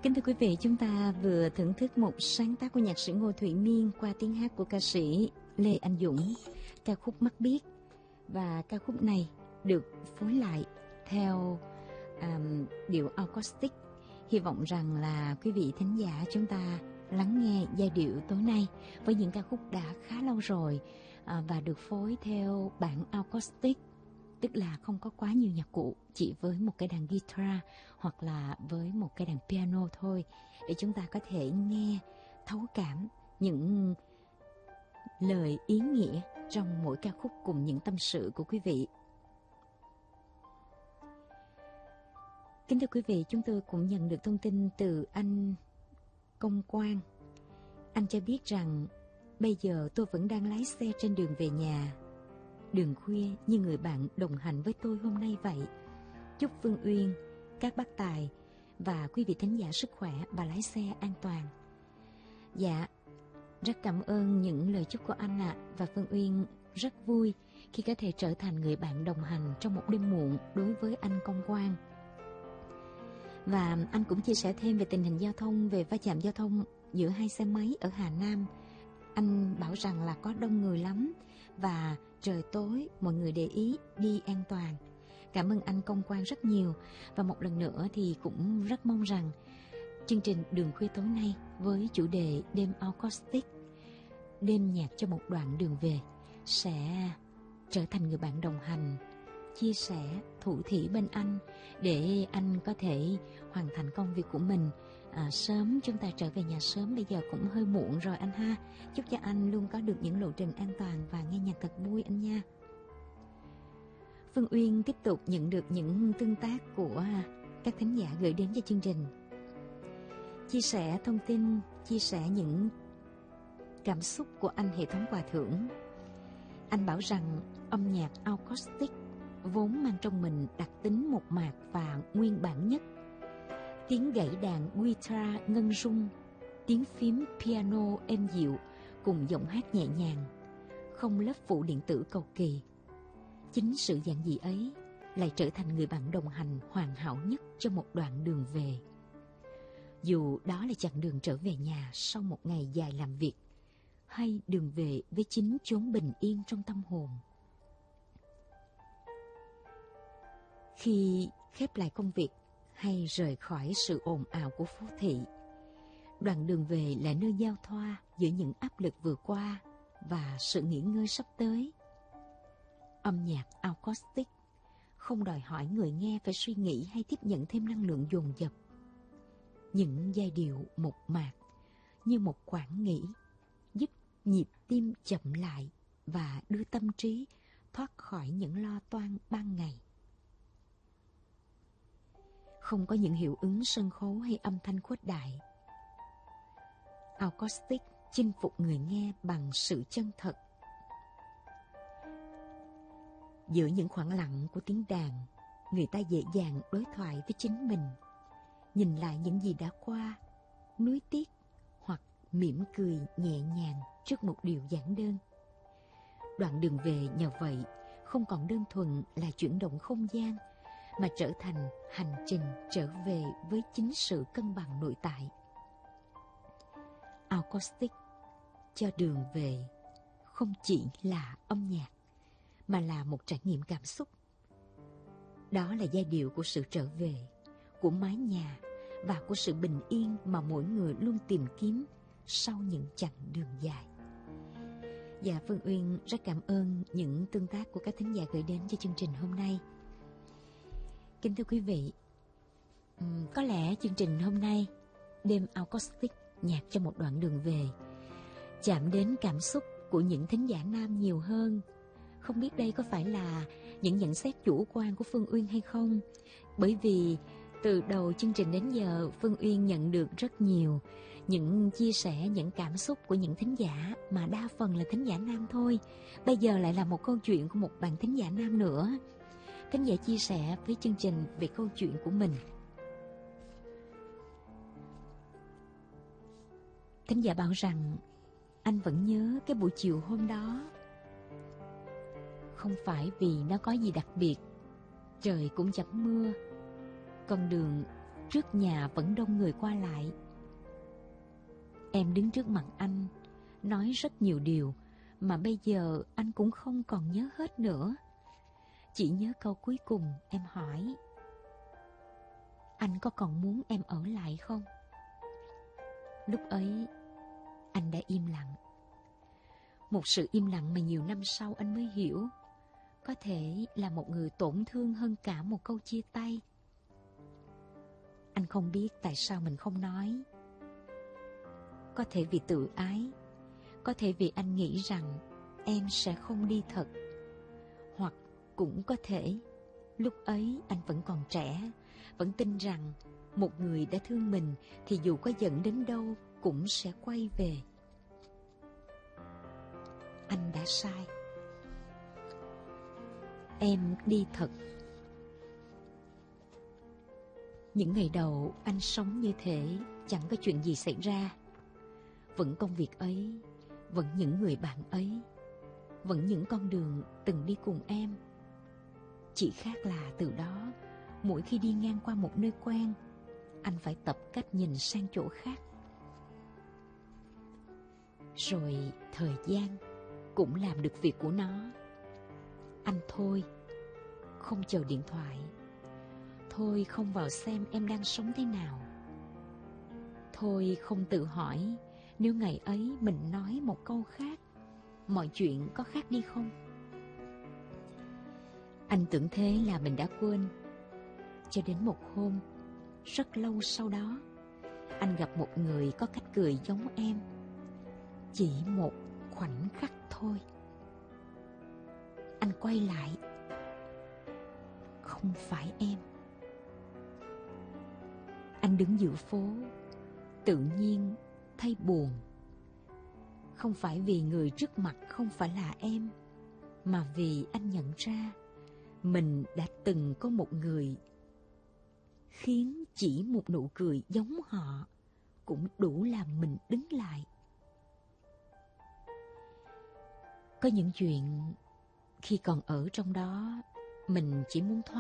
Kính thưa quý vị, chúng ta vừa thưởng thức một sáng tác của nhạc sĩ Ngô Thụy Miên qua tiếng hát của ca sĩ Lê Anh Dũng, ca khúc Mắt Biếc. Và ca khúc này được phối lại theo điệu acoustic. Hy vọng rằng là quý vị thính giả chúng ta lắng nghe giai điệu tối nay với những ca khúc đã khá lâu rồi và được phối theo bản acoustic, tức là không có quá nhiều nhạc cụ, chỉ với một cái đàn guitar hoặc là với một cái đàn piano thôi, để chúng ta có thể nghe thấu cảm những lời ý nghĩa trong mỗi ca khúc cùng những tâm sự của quý vị. Kính thưa quý vị, chúng tôi cũng nhận được thông tin từ anh Công Quang. Anh cho biết rằng bây giờ tôi vẫn đang lái xe trên đường về nhà. Đường khuya như người bạn đồng hành với tôi hôm nay vậy. Chúc Phương Uyên, các bác tài và quý vị thính giả sức khỏe và lái xe an toàn. Dạ, rất cảm ơn những lời chúc của anh ạ. Và Phương Uyên rất vui khi có thể trở thành người bạn đồng hành trong một đêm muộn đối với anh Công Quang. Và anh cũng chia sẻ thêm về tình hình giao thông, về va chạm giao thông giữa hai xe máy ở Hà Nam. Anh bảo rằng là có đông người lắm và trời tối, mọi người để ý đi an toàn. Cảm ơn anh Công Quang rất nhiều. Và một lần nữa thì cũng rất mong rằng chương trình Đường Khuya tối nay với chủ đề đêm acoustic, đêm nhạc cho một đoạn đường về, sẽ trở thành người bạn đồng hành, chia sẻ, thủ thỉ bên anh để anh có thể hoàn thành công việc của mình. Sớm chúng ta trở về nhà sớm, bây giờ cũng hơi muộn rồi anh ha. Chúc cho anh luôn có được những lộ trình an toàn và nghe nhạc thật vui anh nha. Phương Uyên tiếp tục nhận được những tương tác của các thính giả gửi đến cho chương trình, chia sẻ thông tin, chia sẻ những cảm xúc của anh Hệ thống Hòa Thưởng. Anh bảo rằng âm nhạc acoustic vốn mang trong mình đặc tính mộc mạc và nguyên bản nhất. Tiếng gãy đàn guitar ngân rung, tiếng phím piano êm dịu cùng giọng hát nhẹ nhàng, không lớp phụ điện tử cầu kỳ. Chính sự giản dị ấy lại trở thành người bạn đồng hành hoàn hảo nhất cho một đoạn đường về. Dù đó là chặng đường trở về nhà sau một ngày dài làm việc, hay đường về với chính chốn bình yên trong tâm hồn. Khi khép lại công việc hay rời khỏi sự ồn ào của phố thị, đoạn đường về là nơi giao thoa giữa những áp lực vừa qua và sự nghỉ ngơi sắp tới. Âm nhạc acoustic không đòi hỏi người nghe phải suy nghĩ hay tiếp nhận thêm năng lượng dồn dập. Những giai điệu mộc mạc như một quãng nghỉ, giúp nhịp tim chậm lại và đưa tâm trí thoát khỏi những lo toan ban ngày. Không có những hiệu ứng sân khấu hay âm thanh khuếch đại. Acoustic chinh phục người nghe bằng sự chân thật. Giữa những khoảng lặng của tiếng đàn, người ta dễ dàng đối thoại với chính mình, nhìn lại những gì đã qua, nuối tiếc hoặc mỉm cười nhẹ nhàng trước một điều giản đơn. Đoạn đường về nhờ vậy không còn đơn thuần là chuyển động không gian, mà trở thành hành trình trở về với chính sự cân bằng nội tại. Acoustic cho đường về không chỉ là âm nhạc, mà là một trải nghiệm cảm xúc. Đó là giai điệu của sự trở về, của mái nhà và của sự bình yên mà mỗi người luôn tìm kiếm sau những chặng đường dài. Dạ, Phương Uyên rất cảm ơn những tương tác của các thính giả gửi đến cho chương trình hôm nay. Kính thưa quý vị, có lẽ chương trình hôm nay, đêm acoustic nhạc cho một đoạn đường về, chạm đến cảm xúc của những thính giả nam nhiều hơn. Không biết đây có phải là những nhận xét chủ quan của Phương Uyên hay không? Bởi vì từ đầu chương trình đến giờ, Phương Uyên nhận được rất nhiều những chia sẻ, những cảm xúc của những thính giả, mà đa phần là thính giả nam thôi. Bây giờ lại là một câu chuyện của một bạn thính giả nam nữa. Thính giả chia sẻ với chương trình về câu chuyện của mình. Thính giả bảo rằng anh vẫn nhớ cái buổi chiều hôm đó. Không phải vì nó có gì đặc biệt, trời cũng chẳng mưa, con đường trước nhà vẫn đông người qua lại. Em đứng trước mặt anh, nói rất nhiều điều mà bây giờ anh cũng không còn nhớ hết nữa. Chỉ nhớ câu cuối cùng em hỏi: anh có còn muốn em ở lại không? Lúc ấy, anh đã im lặng. Một sự im lặng mà nhiều năm sau anh mới hiểu, có thể là một người tổn thương hơn cả một câu chia tay. Anh không biết tại sao mình không nói. Có thể vì tự ái, có thể vì anh nghĩ rằng em sẽ không đi thật. Hoặc cũng có thể lúc ấy anh vẫn còn trẻ, vẫn tin rằng một người đã thương mình thì dù có giận đến đâu cũng sẽ quay về. Anh đã sai. Em đi thật. Những ngày đầu anh sống như thể chẳng có chuyện gì xảy ra. Vẫn công việc ấy, vẫn những người bạn ấy, vẫn những con đường từng đi cùng em. Chỉ khác là từ đó, mỗi khi đi ngang qua một nơi quen, anh phải tập cách nhìn sang chỗ khác. Rồi thời gian cũng làm được việc của nó. Anh thôi không chờ điện thoại, thôi không vào xem em đang sống thế nào, thôi không tự hỏi nếu ngày ấy mình nói một câu khác, mọi chuyện có khác đi không. Anh tưởng thế là mình đã quên. Cho đến một hôm, rất lâu sau đó, anh gặp một người có cách cười giống em. Chỉ một khoảnh khắc thôi. Anh quay lại. Không phải em. Anh đứng giữa phố, tự nhiên thấy buồn. Không phải vì người trước mặt không phải là em, mà vì anh nhận ra mình đã từng có một người khiến chỉ một nụ cười giống họ cũng đủ làm mình đứng lại. Có những chuyện khi còn ở trong đó, mình chỉ muốn thoát